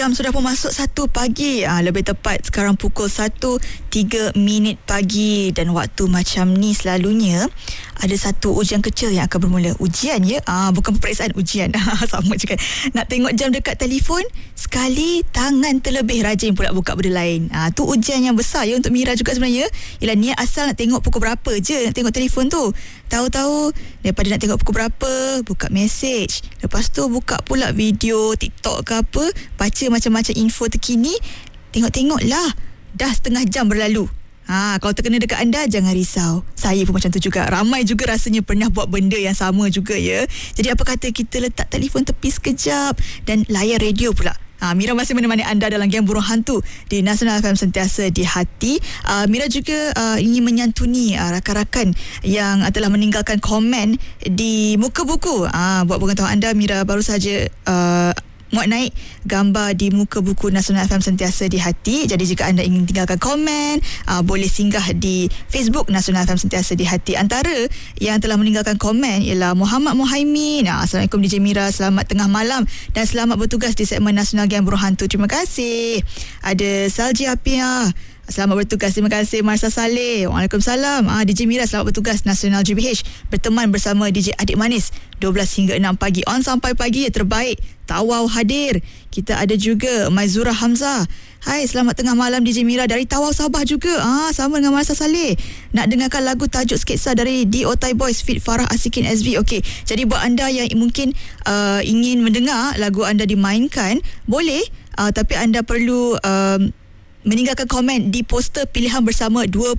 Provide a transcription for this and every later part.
Jam sudah pun masuk 1 pagi. Lebih tepat sekarang pukul 1.03 pagi. Dan waktu macam ni selalunya ada satu ujian kecil yang akan bermula. Ujian ya? Bukan peperiksaan, ujian. Sama je kan. Nak tengok jam dekat telefon, sekali tangan terlebih rajin pula buka benda lain. Tu ujian yang besar ya untuk Mira juga sebenarnya. Ialah niat asal nak tengok pukul berapa je nak tengok telefon tu. Tahu-tahu daripada nak tengok pukul berapa, buka mesej. Lepas tu buka pula video TikTok ke apa, baca macam-macam info terkini. Tengok-tengok lah, dah setengah jam berlalu. Kalau terkena dekat anda, jangan risau. Saya pun macam tu juga. Ramai juga rasanya pernah buat benda yang sama juga ya. Jadi apa kata kita letak telefon tepi sekejap dan layan radio pula. Mira masih menemani anda dalam Geng Burung Hantu di Nasional FM, sentiasa di hati. Mira juga ingin menyantuni rakan-rakan yang telah meninggalkan komen di muka buku. Buat pengetahuan anda, Mira baru saja muat naik gambar di muka buku Nasional FM, sentiasa di hati. Jadi jika anda ingin tinggalkan komen, boleh singgah di Facebook Nasional FM, sentiasa di hati. Antara yang telah meninggalkan komen ialah Muhammad Muhaimin. Assalamualaikum DJ Mira, selamat tengah malam dan selamat bertugas di segmen Nasional Geng Burung Hantu. Terima kasih. Ada Salji Apia, selamat bertugas. Terima kasih. Marsa Saleh, Waalaikumsalam. DJ Mira, selamat bertugas Nasional GBH. Berteman bersama DJ Adik Manis 12 hingga 6 pagi. On sampai pagi ya, terbaik. Tawau hadir. Kita ada juga Maizura Hamzah. Hai, selamat tengah malam DJ Mira dari Tawau Sabah juga. Sama dengan Marsa Saleh. Nak dengarkan lagu tajuk sketsa dari The Otai Boys feat Farah Asikin SB. Okey, jadi buat anda yang mungkin ingin mendengar lagu anda dimainkan, boleh, tapi anda perlu meninggalkan komen di poster pilihan bersama 2.0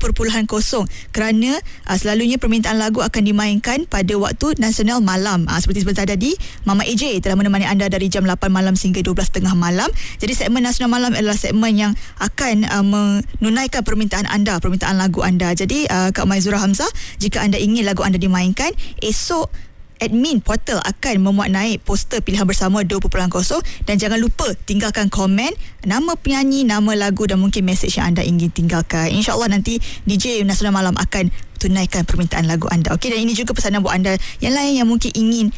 kerana selalunya permintaan lagu akan dimainkan pada waktu nasional malam. Seperti sebentar tadi, Mama AJ telah menemani anda dari jam 8 malam sehingga 12.30 malam. Jadi segmen nasional malam adalah segmen yang akan menunaikan permintaan anda, permintaan lagu anda. Jadi Kak Maizura Hamzah, jika anda ingin lagu anda dimainkan, esok admin portal akan memuat naik poster pilihan bersama 2.0 dan jangan lupa tinggalkan komen, nama penyanyi, nama lagu dan mungkin mesej yang anda ingin tinggalkan. InsyaAllah nanti DJ Nasional Malam akan tunaikan permintaan lagu anda. Okey, dan ini juga pesanan buat anda yang lain yang mungkin ingin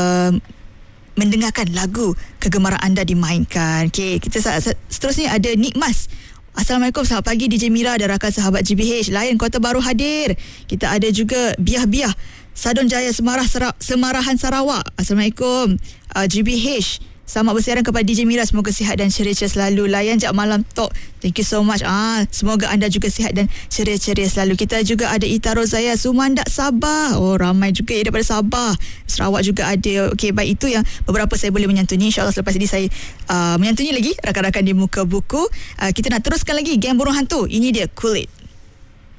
mendengarkan lagu kegemaran anda dimainkan. Okey, kita seterusnya ada Nikmas. Assalamualaikum, selamat pagi DJ Mira dan rakan sahabat GBH. Layan Kota Baru hadir. Kita ada juga Biah-Biah Sadun Jaya Semarahan Sarawak. Assalamualaikum GBH. Selamat bersiaran kepada DJ Mira. Semoga sihat dan ceria-ceria selalu. Layan Jap Malam Talk. Thank you so much. Semoga anda juga sihat dan ceria-ceria selalu. Kita juga ada Ita Rozaya Sumandak Sabah. Ramai juga daripada Sabah. Sarawak juga ada. Okey, baik, itu yang beberapa saya boleh menyantuni. InsyaAllah selepas ini saya menyantuni lagi rakan-rakan di muka buku. Kita nak teruskan lagi Geng Burung Hantu. Ini dia Cool It.